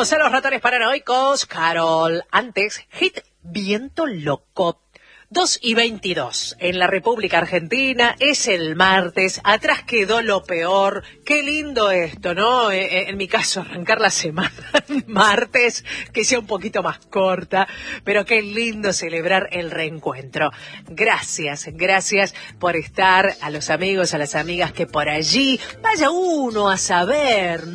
Vamos a los ratones paranoicos, Carol. Antes, hit Viento Loco. 2:22 en la República Argentina, es el martes, atrás quedó lo peor. Qué lindo esto, ¿no? En mi caso, arrancar la semana martes, que sea un poquito más corta, pero qué lindo celebrar el reencuentro. Gracias por estar, a los amigos, a las amigas que por allí, vaya uno a saber, ¿no?